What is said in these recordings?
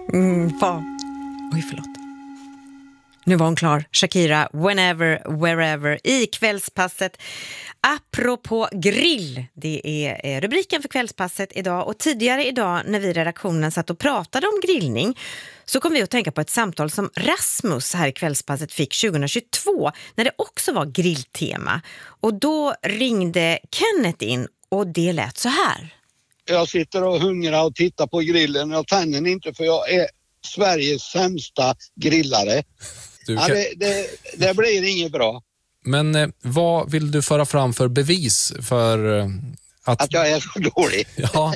Fan. Oj, förlåt. Nu var hon klar. Shakira, Whenever, Wherever i Kvällspasset. Apropå grill, det är rubriken för Kvällspasset idag. Och tidigare idag när vi i redaktionen satt och pratade om grillning så kom vi att tänka på ett samtal som Rasmus här i Kvällspasset fick 2022 när det också var grilltema. Och då ringde Kenneth in och det lät så här. Jag sitter och hungrar och tittar på grillen. Jag tänder den inte för jag är Sveriges sämsta grillare. Det blir inget bra. Men vad vill du föra fram för bevis för att jag är så dålig? Ja.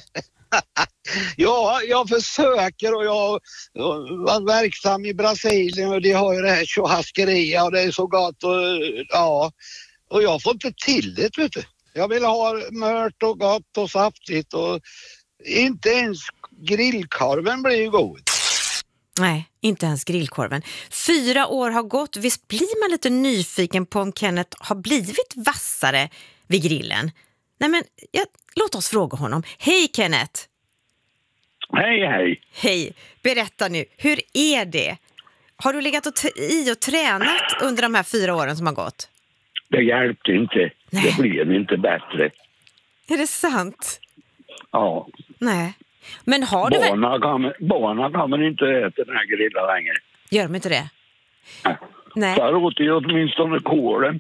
Ja, jag försöker och jag var verksam i Brasilien och de har ju det här churrascaria och det är så gott och ja. Och jag får inte till det, vet du. Jag vill ha mört och gott och saftigt och inte ens grillkorven blir ju god. Nej, inte ens grillkorven. 4 år har gått. Visst blir man lite nyfiken på om Kenneth har blivit vassare vid grillen? Nej men, låt oss fråga honom. Hej Kenneth! Hej, hej! Hej, berätta nu. Hur är det? Har du legat och tränat under de här 4 åren som har gått? Det hjälpte inte. Nej. Det blev inte bättre. Är det sant? Ja. Nej. Men har du Barnen kan inte äta den här grillen längre. Gör de inte det? Nej. Där åt ju åtminstone kålen.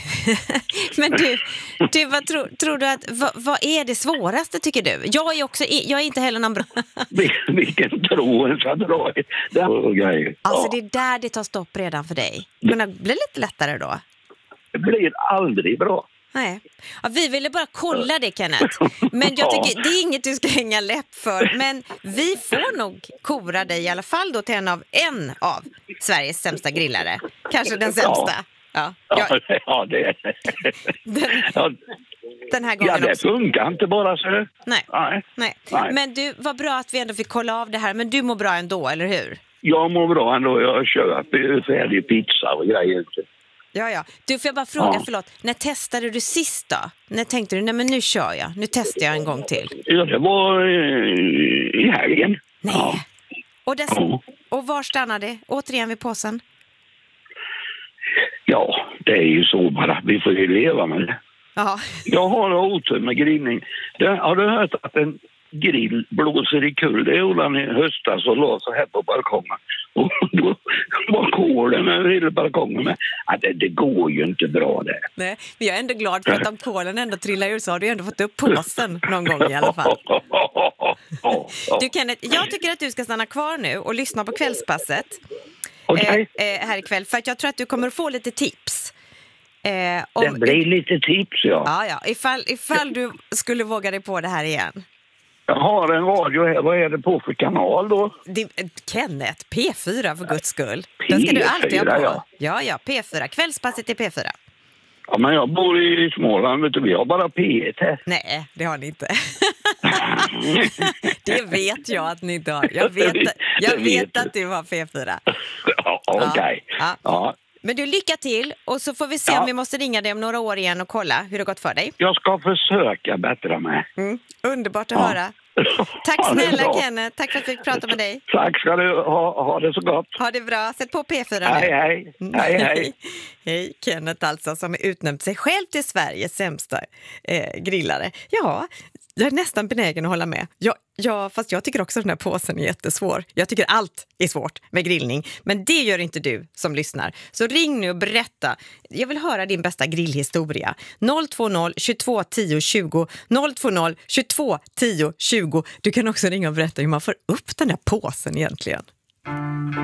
Men du vad tror du att vad är det svåraste tycker du? Jag är inte heller någon bra. Vilken tro en ska dra i den grejen. Alltså det är där det tar stopp redan för dig. Men det blir lite lättare då. Det blir aldrig bra. Nej. Ja, vi ville bara kolla det Kenneth. Men jag tycker det är inget du ska hänga läpp för. Men vi får nog kora dig i alla fall då till en av Sveriges sämsta grillare. Kanske den sämsta. Ja, det är den här gången det också. funkar inte bara så. Nej. Men du, vad bra att vi ändå fick kolla av det här. Men du mår bra ändå, eller hur? Jag mår bra ändå. Jag kör färdig pizza och grejer. Ja. Du, får jag bara fråga, förlåt. När testade du sist då? När tänkte du, nej men nu kör jag. Nu testar jag en gång till. Ja, det var i helgen. Nej. Ja. Och var stannade det? Återigen vid påsen? Ja, det är ju så bara. Vi får ju leva med det. Ja. Jag har otur med grillning. Har du hört att en grill blåser i kul? Det gjorde han i höstas och la så här på balkongen. Och då var kolen över hela balkongen. Men det går ju inte bra där. Nej, men jag är ändå glad för att om kolen ändå trillar ur så har du ändå fått upp påsen någon gång i alla fall. Du Kenneth, jag tycker att du ska stanna kvar nu och lyssna på Kvällspasset. Okay. Här ikväll. För att jag tror att du kommer att få lite tips. Det blir lite tips, ja. Ja, ifall du skulle våga dig på det här igen. Jag har en radio här. Vad är det på för kanal då? Kenneth, P4 för guds skull. P4, den ska du alltid ha på. Ja. Ja, P4. Kvällspasset är P4. Ja, men jag bor i Småland, vet du. Vi har bara P1 här. Nej, det har ni inte. Det vet jag att ni inte har. Jag vet att du har P4. Ja, okej. Ja. Men du, lycka till. Och så får vi se om vi måste ringa dig om några år igen och kolla hur det gått för dig. Jag ska försöka bättra mig. Underbart att höra. Tack snälla Kenneth. Tack för att vi fick prata med dig. Tack ska du ha det så gott. Ha det bra. Sätt på P4 nu. Hej. Hej, Kenneth alltså som är utnämnt sig själv till Sveriges sämsta grillare. Ja, jag är nästan benägen att hålla med. Fast jag tycker också att den här påsen är jättesvår. Jag tycker allt är svårt med grillning. Men det gör inte du som lyssnar. Så ring nu och berätta. Jag vill höra din bästa grillhistoria. 020 22 10 20. 020 22 10 20. Du kan också ringa och berätta hur man får upp den här påsen egentligen.